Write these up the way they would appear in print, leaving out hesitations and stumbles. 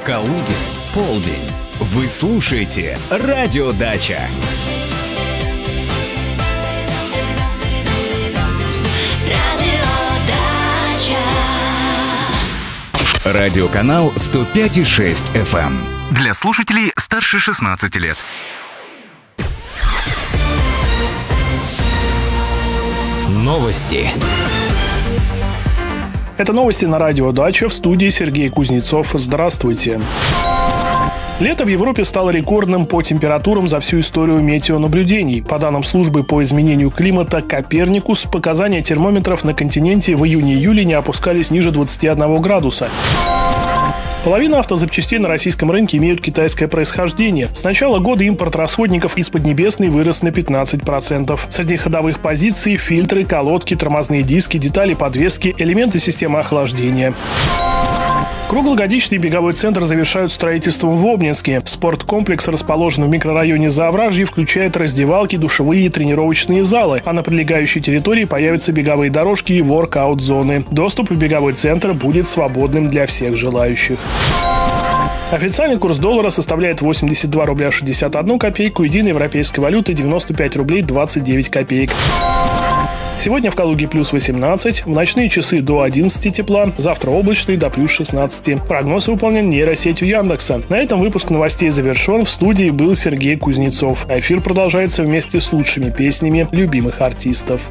Калуге полдень. Вы слушаете Радио Дача. Радиоканал 105,6 FM. Для слушателей старше 16 лет. Новости. Это новости на Радио Дача, в студии Сергей Кузнецов. Здравствуйте. Лето в Европе стало рекордным по температурам за всю историю метеонаблюдений. По данным службы по изменению климата «Коперникус», показания термометров на континенте в июне-июле не опускались ниже 21 градуса. Половина автозапчастей на российском рынке имеют китайское происхождение. С начала года импорт расходников из Поднебесной вырос на 15%. Среди ходовых позиций – фильтры, колодки, тормозные диски, детали подвески, элементы системы охлаждения. Круглогодичный беговой центр завершают строительством в Обнинске. Спорткомплекс, расположенный в микрорайоне Заовражье, включает раздевалки, душевые и тренировочные залы, а на прилегающей территории появятся беговые дорожки и воркаут-зоны. Доступ в беговой центр будет свободным для всех желающих. Официальный курс доллара составляет 82 рубля 61 копейку, единой европейской валюты 95 рублей 29 копеек. Сегодня в Калуге плюс 18, в ночные часы до 11 тепла, завтра облачный до плюс 16. Прогноз выполнен нейросетью Яндекса. На этом выпуск новостей завершен. В студии был Сергей Кузнецов. А эфир продолжается вместе с лучшими песнями любимых артистов.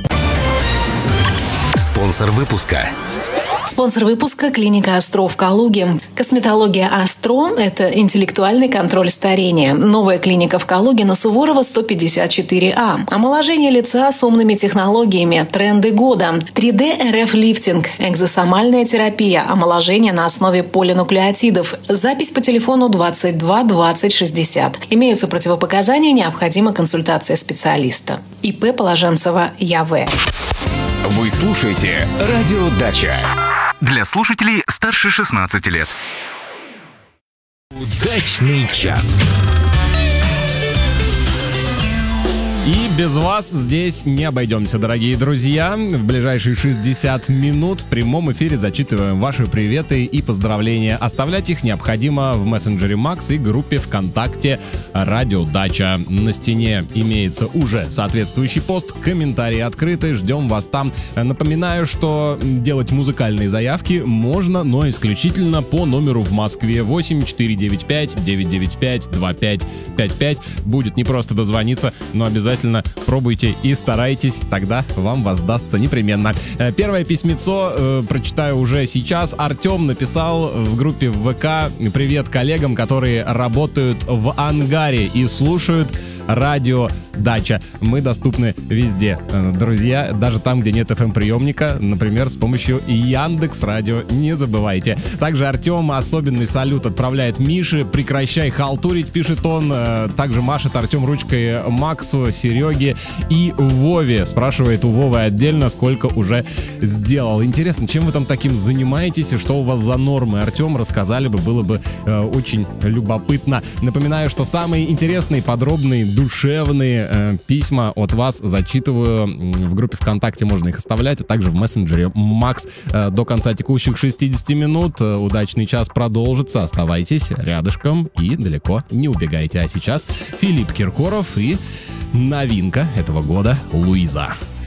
Спонсор выпуска. Спонсор выпуска – клиника «Астро» в Калуге. Косметология «Астро» – это интеллектуальный контроль старения. Новая клиника в Калуге на Суворова 154А. Омоложение лица с умными технологиями. Тренды года. 3D РФ-лифтинг. Экзосомальная терапия. Омоложение на основе полинуклеотидов. Запись по телефону 22 20 60. Имеются противопоказания, необходима консультация специалиста. ИП Положенцева Я.В. Вы слушаете Радио Дача. Для слушателей старше 16 лет. Удачный час. И без вас здесь не обойдемся, дорогие друзья. В ближайшие 60 минут в прямом эфире зачитываем ваши приветы и поздравления. Оставлять их необходимо в мессенджере Макс и группе ВКонтакте Радио Дача. На стене имеется уже соответствующий пост. Комментарии открыты, ждем вас там. Напоминаю, что делать музыкальные заявки можно, но исключительно по номеру в Москве 8495-995-2555. Будет не просто дозвониться, но обязательно пробуйте и старайтесь, тогда вам воздастся непременно. Первое письмецо прочитаю уже сейчас. Артем написал в группе в ВК: привет коллегам, которые работают в ангаре и слушают Радио Дача. Мы доступны везде, друзья, даже там, где нет FM-приемника, например, с помощью Яндекс.Радио, не забывайте. Также Артем особенный салют отправляет Мише. Прекращай халтурить, пишет он. Также машет Артем ручкой Максу, Сереге и Вове. Спрашивает у Вовы отдельно, сколько уже сделал. Интересно, чем вы там таким занимаетесь и что у вас за нормы? Артем, рассказали бы, было бы очень любопытно. Напоминаю, что самые интересные, подробные, душевные письма от вас зачитываю в группе ВКонтакте, можно их оставлять, а также в мессенджере Макс до конца текущих 60 минут. Удачный час продолжится, оставайтесь рядышком и далеко не убегайте. А сейчас Филипп Киркоров и новинка этого года «Луиза».